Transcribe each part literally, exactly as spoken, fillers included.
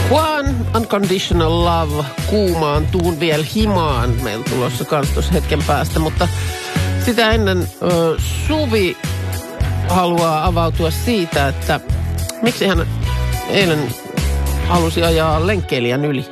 One Unconditional Love, kuumaan tuun vielä himaan. Meillä tulossa kans tuossa hetken päästä, mutta sitä ennen ö, Suvi haluaa avautua siitä, että miksi hän eilen halusi ajaa lenkkeilijän yli.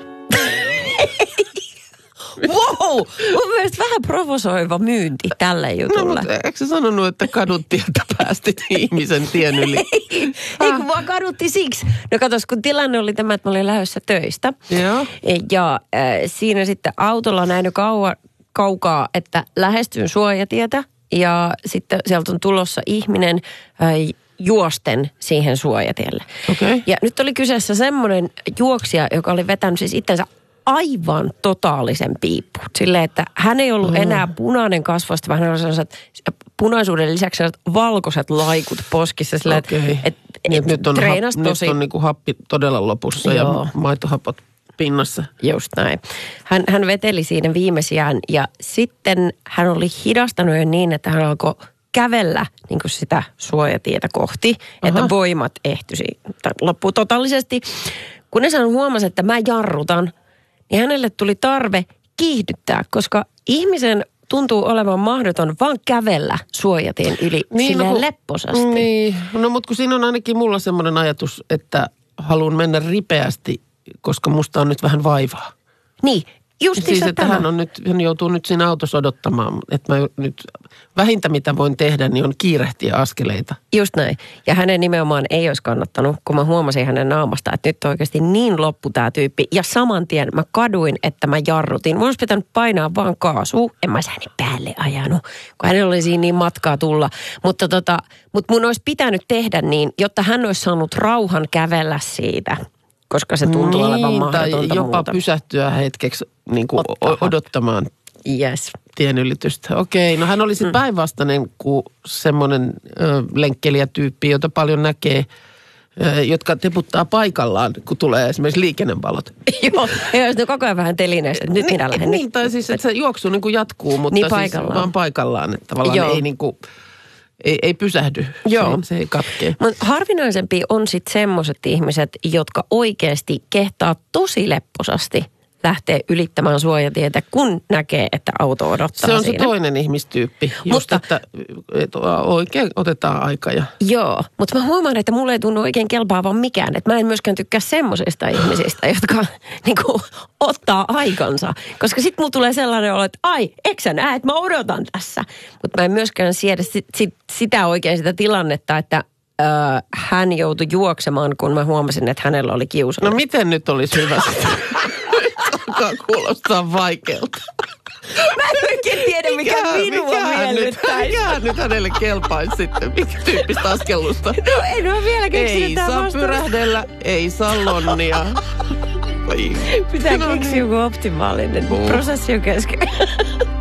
Wow! Mun mielestä vähän provosoiva myynti tälle jutulle. No, mutta eikö sä sanonut, että kadutti, että päästit ihmisen tien yli? Ei, ei kun vaan kadutti siksi. No katos, kun tilanne oli tämä, että mä olin lähdössä töistä. Joo. Ja äh, siinä sitten autolla näin kauan, kaukaa, että lähestyn suojatietä. Ja sitten sieltä on tulossa ihminen äh, juosten siihen suojatielle. Okay. Ja nyt oli kyseessä semmoinen juoksija, joka oli vetänyt siis itsensä aivan totaalisen piippu. Silleen, että hän ei ollut enää punainen kasvoista, vaan hän oli sellaiset punaisuuden lisäksi sellaiset valkoiset laikut poskissa. Silleen, okay. että et, et, nyt on, treenas hap, tosi. Nyt on niin kuin happi todella lopussa. Joo. Ja maitohapot pinnassa. Just näin. Hän, hän veteli siinä viimeisiään ja sitten hän oli hidastanut jo niin, että hän alkoi kävellä niin kuin sitä suojatietä kohti, Aha. että voimat ehtyisi loppuun totaalisesti. Kun hän huomasi, että mä jarrutan, niin hänelle tuli tarve kiihdyttää, koska ihmisen tuntuu olevan mahdoton vaan kävellä suojatien yli niin, silleen no, lepposasti. Niin, no mutta kun siinä on ainakin mulla semmoinen ajatus, että haluan mennä ripeästi, koska musta on nyt vähän vaivaa. Niin, just siis, että hän, on nyt, hän joutuu nyt siinä autossa odottamaan, että mä nyt vähintä mitä voin tehdä, niin on kiirehtiä askeleita. Just näin. Ja hänen nimenomaan ei olisi kannattanut, kun mä huomasin hänen naamasta, että nyt on oikeasti niin loppu tämä tyyppi. Ja saman tien mä kaduin, että mä jarrutin. Mun olisi pitänyt painaa vaan kaasua. En mä hänen päälle ajanut, kun hänellä oli siinä niin matkaa tulla. Mutta tota, mut mun olisi pitänyt tehdä niin, jotta hän olisi saanut rauhan kävellä siitä. Koska se tuntuu niin, olevan mahdotonta tai jopa muuta. Pysähtyä hetkeksi niin kuin odottamaan yes. tienylitystä. Okei, no hän oli sitten mm. päinvastainen kuin semmoinen ö, lenkkeilijätyyppi, jota paljon näkee, ö, jotka teputtaa paikallaan, kun tulee esimerkiksi liikennevalot. Joo, ja ne koko ajan vähän telineistä, että nyt niin, minä lähden. Niin, tai siis, että se juoksu niin kuin jatkuu, mutta niin siis vaan paikallaan, että tavallaan Joo. ei niin kuin... Ei, ei pysähdy. Joo. Se, se ei katkee. Mutta harvinaisempi on sitten semmoiset ihmiset, jotka oikeasti kehtaa tosi lepposasti lähtee ylittämään suojatietä, kun näkee, että auto odottaa Se on siinä. Se toinen ihmistyyppi. Just, mutta, että, että oikein otetaan aika. Ja... Joo, mutta mä huomaan, että mulle ei tunnu oikein kelpaavan mikään. Että mä en myöskään tykkää semmoisista ihmisistä, jotka niinku, ottaa aikansa. Koska sit mulla tulee sellainen olo, että ai, eikö sä näe, että mä odotan tässä. Mutta mä en myöskään siedä sit, sit, sitä oikein sitä tilannetta, että Öö, hän joutui juoksemaan, kun mä huomasin, että hänellä oli kiusannut. No miten nyt olisi hyvä sitä? Alkaa kuulostaa vaikealta. Mä en oikein tiedä, mikä, mikä minua miellyttäisi. Mikä nyt hänelle kelpaisi sitten? Mikä tyyppistä askellusta? No en ole vielä keksinyt tämän Ei saa pyrähdellä, ei saa lonnia. Pitää keksiä joku optimaalinen prosessi jo kesken.